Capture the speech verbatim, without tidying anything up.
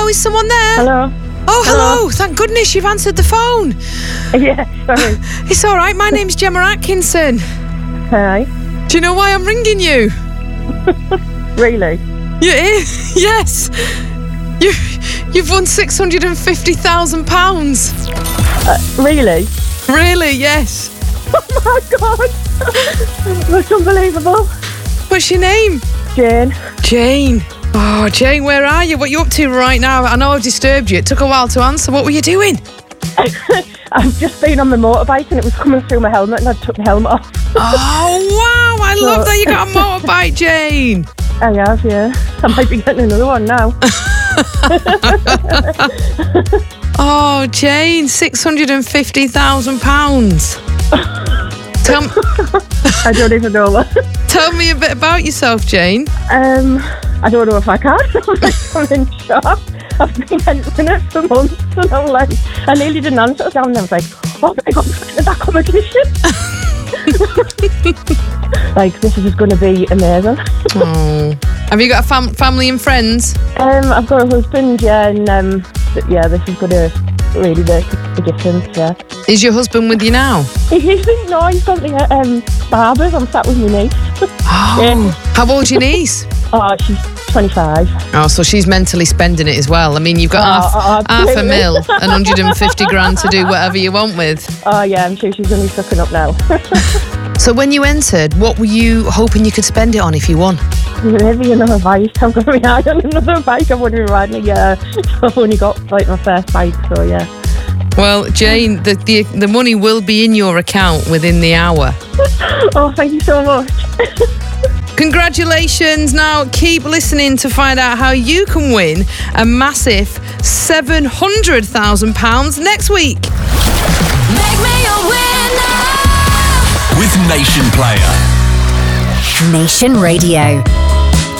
hello, is someone there? Hello. Oh, hello. Hello. Thank goodness you've answered the phone. Yeah, sorry. It's all right. My name's Gemma Atkinson. Hi. Do you know why I'm ringing you? Really? You, yes. You, you've won six hundred fifty thousand pounds. Uh, really? Really, yes. Oh my God. That's unbelievable. What's your name? Jane. Jane. Oh, Jane, where are you? What are you up to right now? I know I've disturbed you. It took a while to answer. What were you doing? I've just been on my motorbike and it was coming through my helmet and I took the helmet off. Oh, wow. I love that you got a motorbike, Jane. I have, yeah. I might be getting another one now. Oh, Jane, six hundred fifty thousand pounds. Tell, I don't even know what. tell me a bit about yourself, Jane. Um, I don't know if I can. I'm in shock. I've been entering it for months and I'm like, I nearly didn't answer it down and I was like, oh my God, is that competition? Like, this is going to be amazing. Oh. Have you got a fam- family and friends? Um, I've got a husband, yeah, and um, th- yeah, this is going to really make a difference, yeah. Is your husband with you now? He's no, he's got the um, barbers. I'm sat with my niece. Oh. Yeah. How old's your niece? Oh, she's twenty-five. Oh, so she's mentally spending it as well. I mean, you've got Oh, half, oh, half a absolutely. mil and one hundred fifty grand to do whatever you want with. Oh, yeah, I'm sure she's only sucking up now. So when you entered, what were you hoping you could spend it on if you won? Maybe another bike. I'm going to be hard on another bike. I've only been riding a year. I've only got, like, my first bike, so yeah. Well, Jane, the, the the money will be in your account within the hour. Oh, thank you so much. Congratulations. Now keep listening to find out how you can win a massive seven hundred thousand pounds next week. Make me a winner with Nation Player. Nation Radio.